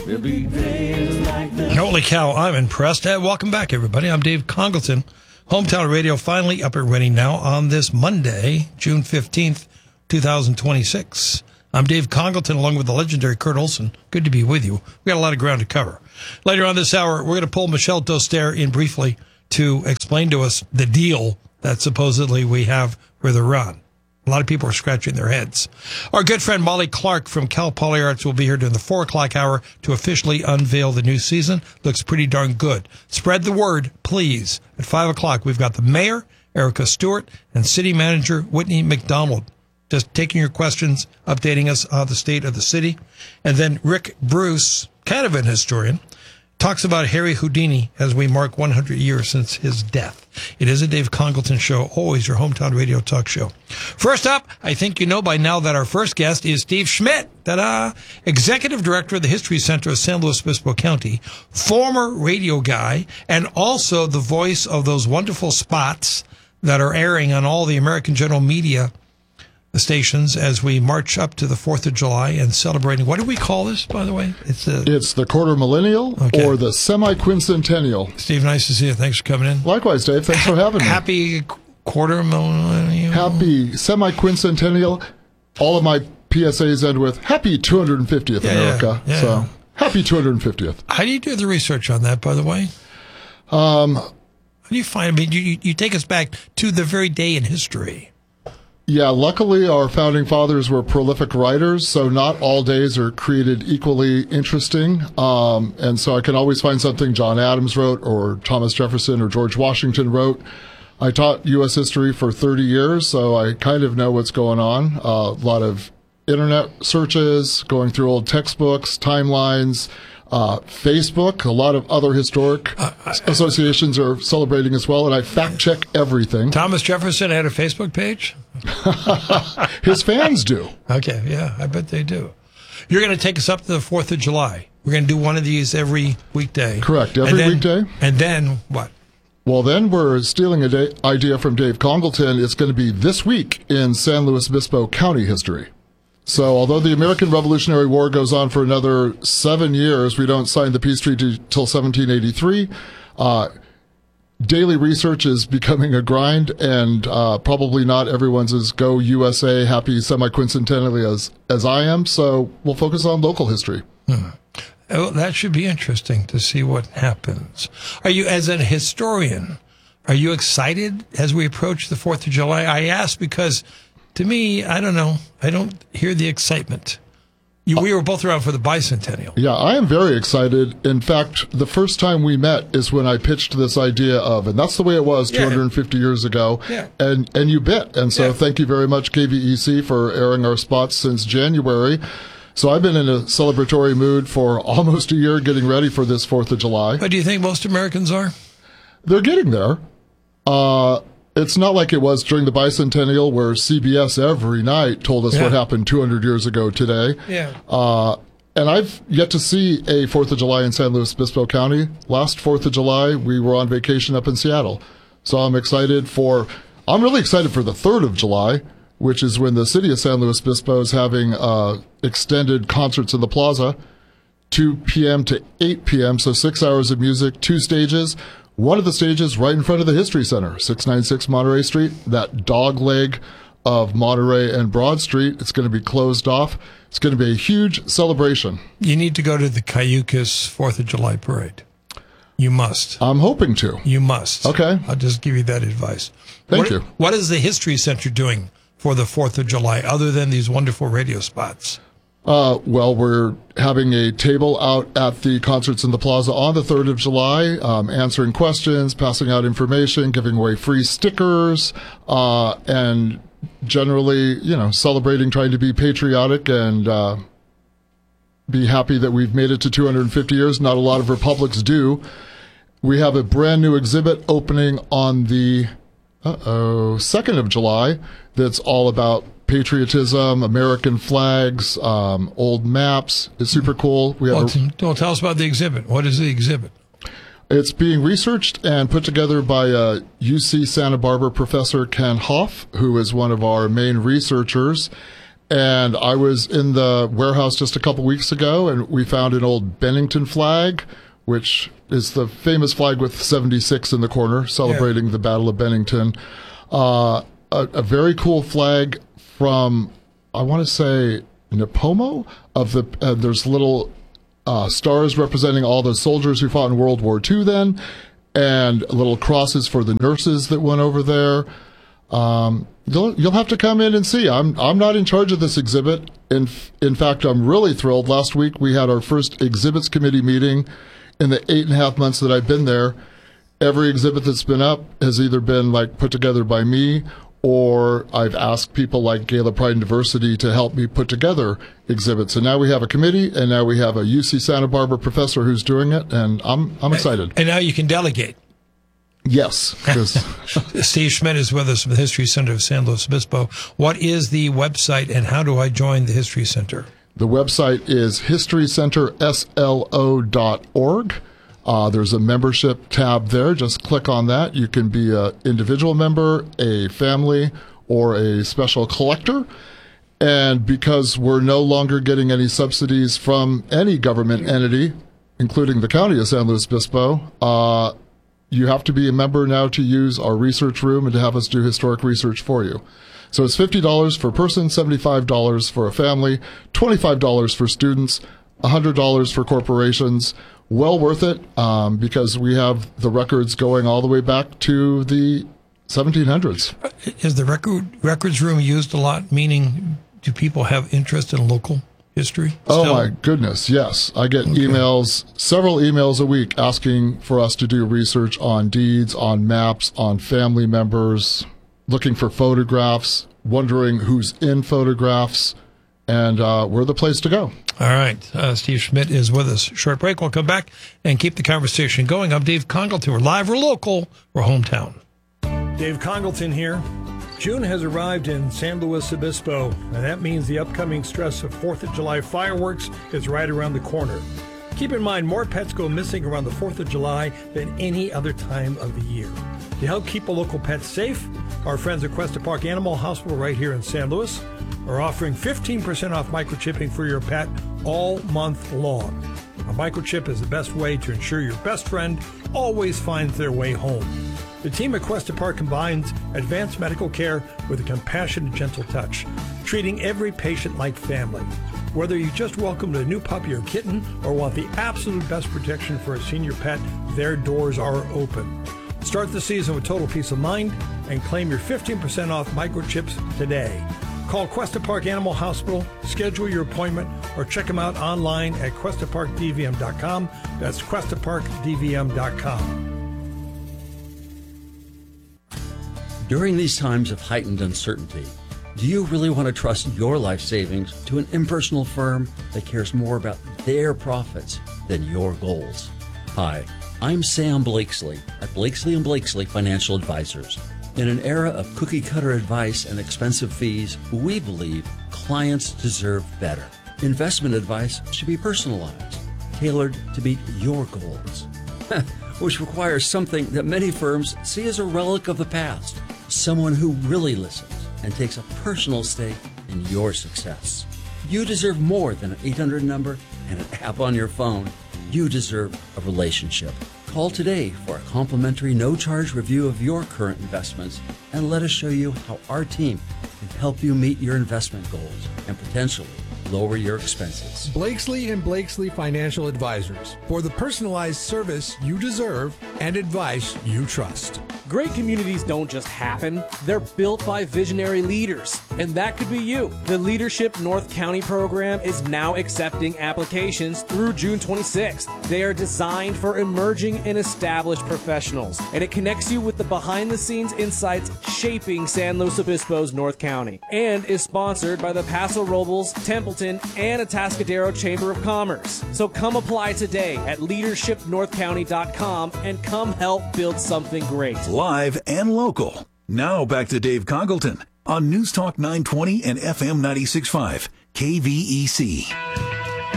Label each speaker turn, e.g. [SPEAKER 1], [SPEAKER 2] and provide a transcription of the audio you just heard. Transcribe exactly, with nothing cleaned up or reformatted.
[SPEAKER 1] There'll be days like this.
[SPEAKER 2] Holy cow, I'm impressed. Uh, welcome back, everybody. I'm Dave Congleton. Hometown Radio finally up and running now on this Monday, June fifteenth, twenty twenty-six. I'm Dave Congleton along with the legendary Kurt Olson. Good to be with you. We got a lot of ground to cover. Later on this hour, we're going to pull Michelle Doster in briefly to explain to us the deal that supposedly we have with Iran. A lot of people are scratching their heads. Our good friend Molly Clark from Cal Poly Arts will be here during the four o'clock hour to officially unveil the new season. Looks pretty darn good. Spread the word, please. At five o'clock, we've got the mayor, Erica Stewart, and city manager Whitney McDonald. Just taking your questions, updating us on the state of the city. And then Rick Bruce, kind of an historian, talks about Harry Houdini as we mark one hundred years since his death. It is a Dave Congleton show, always your hometown radio talk show. First up, I think you know by now that our first guest is Steve Schmidt, ta-da, Executive Director of the History Center of San Luis Obispo County, former radio guy, and also the voice of those wonderful spots that are airing on all the American General Media stations as we march up to the fourth of July and celebrating. What do we call this, by the way? It's the,
[SPEAKER 3] it's the quarter millennial okay. or the semi-quincentennial.
[SPEAKER 2] Steve, nice to see you. Thanks for coming in.
[SPEAKER 3] Likewise, Dave. Thanks for having me.
[SPEAKER 2] Happy quarter millennial.
[SPEAKER 3] Happy semi-quincentennial. All of my P S As end with Happy two hundred fiftieth
[SPEAKER 2] yeah,
[SPEAKER 3] America.
[SPEAKER 2] Yeah, yeah.
[SPEAKER 3] So happy two hundred fiftieth.
[SPEAKER 2] How do you do the research on that, by the way?
[SPEAKER 3] Um,
[SPEAKER 2] How do you find? I mean, you, you take us back to the very day in history.
[SPEAKER 3] Yeah, luckily our founding fathers were prolific writers, so not all days are created equally interesting. Um, and so I can always find something John Adams wrote or Thomas Jefferson or George Washington wrote. I taught U S history for thirty years, so I kind of know what's going on. Uh, a lot of internet searches, going through old textbooks, timelines, Uh, Facebook, a lot of other historic uh, associations are celebrating as well, and I fact-check everything.
[SPEAKER 2] Thomas Jefferson had a Facebook page?
[SPEAKER 3] His fans do.
[SPEAKER 2] Okay, yeah, I bet they do. You're going to take us up to the fourth of July. We're going to do one of these every weekday.
[SPEAKER 3] Correct, every
[SPEAKER 2] and then,
[SPEAKER 3] weekday.
[SPEAKER 2] And then what?
[SPEAKER 3] Well, then we're stealing an day- idea from Dave Congleton. It's going to be this week in San Luis Obispo County history. So although the American Revolutionary War goes on for another seven years, we don't sign the peace treaty till seventeen eighty-three. Uh, daily research is becoming a grind, and uh, probably not everyone's as go U S A happy semi-quincentennially as, as I am. So we'll focus on local history.
[SPEAKER 2] Hmm. Oh, that should be interesting to see what happens. Are you, as a historian, are you excited as we approach the fourth of July? I ask because, to me, I don't know. I don't hear the excitement. You, we were both around for the bicentennial.
[SPEAKER 3] Yeah, I am very excited. In fact, the first time we met is when I pitched this idea of, and that's the way it was yeah. two hundred fifty years ago,
[SPEAKER 2] yeah. and
[SPEAKER 3] and you bit. And so
[SPEAKER 2] yeah.
[SPEAKER 3] thank you very much, K V E C, for airing our spots since January. So I've been in a celebratory mood for almost a year getting ready for this fourth of July.
[SPEAKER 2] But do you think most Americans are?
[SPEAKER 3] They're getting there. Uh... It's not like it was during the bicentennial where C B S every night told us
[SPEAKER 2] yeah.
[SPEAKER 3] what happened two hundred years ago today.
[SPEAKER 2] Yeah.
[SPEAKER 3] Uh, and I've yet to see a fourth of July in San Luis Obispo County. Last fourth of July, we were on vacation up in Seattle. So I'm excited for, I'm really excited for the third of July, which is when the city of San Luis Obispo is having uh, extended concerts in the plaza, two p.m. to eight p.m., so six hours of music, two stages. One of the stages right in front of the History Center, six ninety-six Monterey Street, that dog leg of Monterey and Broad Street. It's going to be closed off. It's going to be a huge celebration.
[SPEAKER 2] You need to go to the Cayucas fourth of July parade. You must.
[SPEAKER 3] I'm hoping to.
[SPEAKER 2] You must.
[SPEAKER 3] Okay.
[SPEAKER 2] I'll just give you that advice.
[SPEAKER 3] Thank
[SPEAKER 2] what,
[SPEAKER 3] you.
[SPEAKER 2] What is the History Center doing for the fourth of July other than these wonderful radio spots?
[SPEAKER 3] Uh, well, we're having a table out at the Concerts in the Plaza on the third of July, um, answering questions, passing out information, giving away free stickers, uh, and generally, you know, celebrating, trying to be patriotic and uh, be happy that we've made it to two hundred fifty years. Not a lot of republics do. We have a brand new exhibit opening on the uh-oh, second of July that's all about patriotism, American flags, um, old maps. It's super cool. We have
[SPEAKER 2] well,
[SPEAKER 3] a,
[SPEAKER 2] well, tell us about the exhibit. What is the exhibit?
[SPEAKER 3] It's being researched and put together by uh, U C Santa Barbara professor Ken Hoff, who is one of our main researchers. And I was in the warehouse just a couple weeks ago, and we found an old Bennington flag, which is the famous flag with seventy-six in the corner, celebrating yeah. the Battle of Bennington. Uh, a, a very cool flag from, I want to say, Nipomo. Of the uh, there's little uh, stars representing all the soldiers who fought in World War Two then, and little crosses for the nurses that went over there. Um, you'll you'll have to come in and see. I'm I'm not in charge of this exhibit. In in fact, I'm really thrilled. Last week we had our first exhibits committee meeting in the eight and a half months that I've been there. Every exhibit that's been up has either been like put together by me, or I've asked people like Gala Pride and Diversity to help me put together exhibits. And now we have a committee, and now we have a U C Santa Barbara professor who's doing it, and I'm I'm excited.
[SPEAKER 2] And now you can delegate.
[SPEAKER 3] Yes.
[SPEAKER 2] Steve Schmidt is with us from the History Center of San Luis Obispo. What is the website, and how do I join the History Center?
[SPEAKER 3] The website is history center s l o dot org. Uh, there's a membership tab there. Just click on that. You can be an individual member, a family, or a special collector. And because we're no longer getting any subsidies from any government entity, including the County of San Luis Obispo, uh, you have to be a member now to use our research room and to have us do historic research for you. So it's fifty dollars for a person, seventy-five dollars for a family, twenty-five dollars for students, one hundred dollars for corporations. Well worth it, um, because we have the records going all the way back to the seventeen hundreds.
[SPEAKER 2] Is the record records room used a lot? Meaning, do people have interest in local history still?
[SPEAKER 3] Oh my goodness, yes. I get okay. emails, several emails a week asking for us to do research on deeds, on maps, on family members, looking for photographs, wondering who's in photographs, and uh, we're the place to go.
[SPEAKER 2] All right. Uh, Steve Schmidt is with us. Short break. We'll come back and keep the conversation going. I'm Dave Congleton. We're live, we're local, we're hometown. Dave Congleton here. June has arrived in San Luis Obispo, and that means the upcoming stress of fourth of July fireworks is right around the corner. Keep in mind, more pets go missing around the fourth of July than any other time of the year. To help keep a local pet safe, our friends at Cuesta Park Animal Hospital right here in San Luis are offering fifteen percent off microchipping for your pet all month long. A microchip is the best way to ensure your best friend always finds their way home. The team at Cuesta Park combines advanced medical care with a compassionate, gentle touch, treating every patient like family. Whether you just welcomed a new puppy or kitten or want the absolute best protection for a senior pet, their doors are open. Start the season with total peace of mind and claim your fifteen percent off microchips today. Call Cuesta Park Animal Hospital, schedule your appointment, or check them out online at cuesta park d v m dot com. That's cuesta park d v m dot com.
[SPEAKER 4] During these times of heightened uncertainty, do you really want to trust your life savings to an impersonal firm that cares more about their profits than your goals? Hi, I'm Sam Blakesley at Blakesley and Blakesley Financial Advisors. In an era of cookie-cutter advice and expensive fees, we believe clients deserve better. Investment advice should be personalized, tailored to meet your goals, which requires something that many firms see as a relic of the past. Someone who really listens and takes a personal stake in your success. You deserve more than an eight hundred number and an app on your phone. You deserve a relationship. Call today for a complimentary no-charge review of your current investments and let us show you how our team can help you meet your investment goals and potentially lower your expenses.
[SPEAKER 5] Blakesley and Blakesley Financial Advisors, for the personalized service you deserve and advice you trust.
[SPEAKER 6] Great communities don't just happen, they're built by visionary leaders, and that could be you. The Leadership North County program is now accepting applications through June twenty-sixth. They are designed for emerging and established professionals, and it connects you with the behind-the-scenes insights shaping San Luis Obispo's North County, and is sponsored by the Paso Robles, Templeton, and Atascadero Chamber of Commerce. So come apply today at leadership north county dot com and come help build something great.
[SPEAKER 7] Live and local. Now back to Dave Congleton on News Talk nine twenty and F M ninety-six point five K V E C.